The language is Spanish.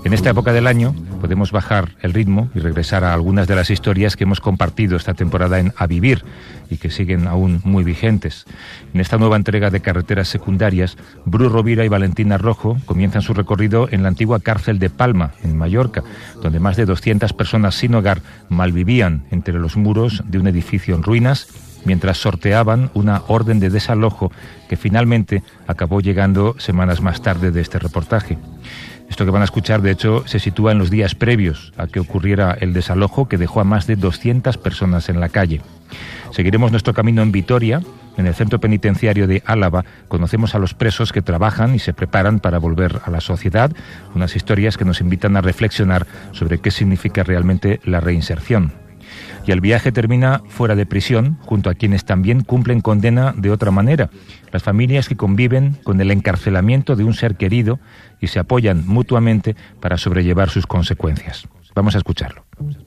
En esta época del año podemos bajar el ritmo y regresar a algunas de las historias que hemos compartido esta temporada en A Vivir y que siguen aún muy vigentes. En esta nueva entrega de Carreteras Secundarias, Bru Rovira y Valentina Rojo comienzan su recorrido en la antigua cárcel de Palma, en Mallorca, donde más de 200 personas sin hogar malvivían entre los muros de un edificio en ruinas mientras sorteaban una orden de desalojo que finalmente acabó llegando semanas más tarde de este reportaje. Esto que van a escuchar, de hecho, se sitúa en los días previos a que ocurriera el desalojo que dejó a más de 200 personas en la calle. Seguiremos nuestro camino en Vitoria. En el centro penitenciario de Álava conocemos a los presos que trabajan y se preparan para volver a la sociedad, unas historias que nos invitan a reflexionar sobre qué significa realmente la reinserción. Y el viaje termina fuera de prisión, junto a quienes también cumplen condena de otra manera, las familias que conviven con el encarcelamiento de un ser querido y se apoyan mutuamente para sobrellevar sus consecuencias. Vamos a escucharlo.